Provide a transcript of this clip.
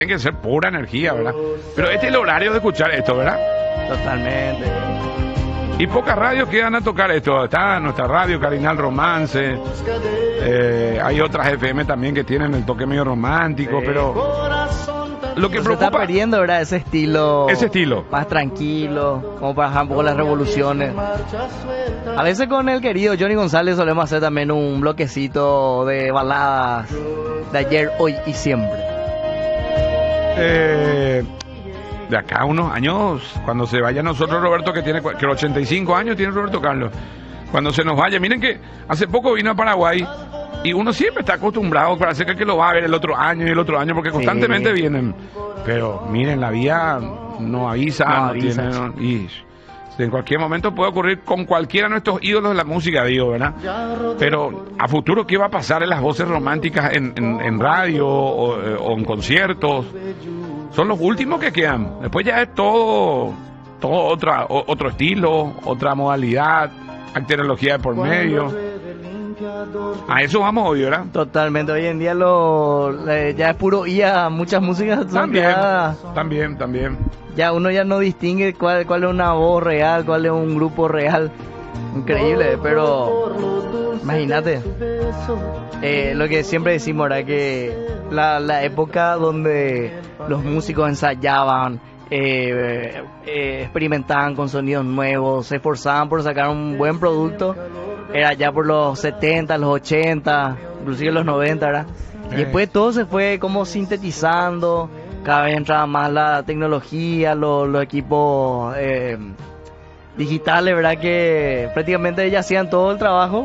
tiene que ser pura energía, ¿verdad? Pero este es el horario de escuchar esto, ¿verdad? Totalmente. Y pocas radios quedan a tocar esto. Está nuestra radio, Carinal Romance. Hay otras FM también que tienen el toque medio romántico, Sí. pero lo que Se está preocupa... perdiendo, ¿verdad? Ese estilo. Ese estilo. Más tranquilo, como para bajar un poco las revoluciones. A veces con el querido Johnny González solemos hacer también un bloquecito de baladas de ayer, hoy y siempre. De acá a unos años, cuando se vaya nosotros, Roberto, que 85 años tiene Roberto Carlos, cuando se nos vaya, miren que hace poco vino a Paraguay y uno siempre está acostumbrado para hacer que lo va a ver el otro año y el otro año, porque constantemente vienen, pero miren, la vía no avisa, no tiene, y en cualquier momento puede ocurrir con cualquiera de nuestros ídolos de la música, digo, ¿verdad? Pero a futuro, ¿qué va a pasar en las voces románticas en radio o en conciertos? Son los últimos que quedan. Después ya es todo otro estilo, otra modalidad, tecnología de por medio. A eso vamos hoy, ¿verdad? Totalmente. Hoy en día ya es puro IA. Muchas músicas son También. Ya uno ya no distingue cuál es una voz real, cuál es un grupo real. Increíble, pero imagínate. Lo que siempre decimos, ¿verdad? Que la época donde los músicos ensayaban, experimentaban con sonidos nuevos, se esforzaban por sacar un buen producto, era ya por los 70, los 80, inclusive los 90, ¿verdad? Y después todo se fue como sintetizando, cada vez entraba más la tecnología, los equipos digitales, ¿verdad? Que prácticamente ya hacían todo el trabajo.